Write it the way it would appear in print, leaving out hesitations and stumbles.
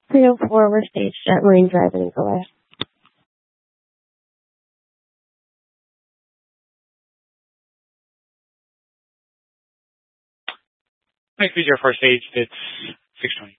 304, we're staged at Marine Drive in Eagle Eye. Next feature for stage, it's 620.